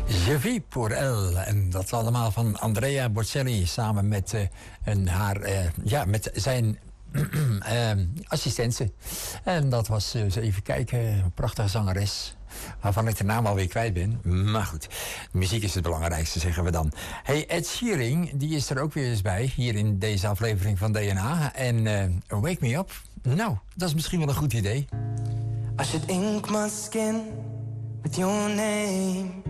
Je vis pour elle. En dat allemaal van Andrea Bocelli samen met, met zijn assistente. En dat was, even kijken, een prachtige zangeres. Waarvan ik de naam alweer kwijt ben. Maar goed, muziek is het belangrijkste, zeggen we dan. Hey, Ed Sheeran, die is er ook weer eens bij. Hier in deze aflevering van DNA. En Wake Me Up. Nou, dat is misschien wel een goed idee. I should ink my skin with your name.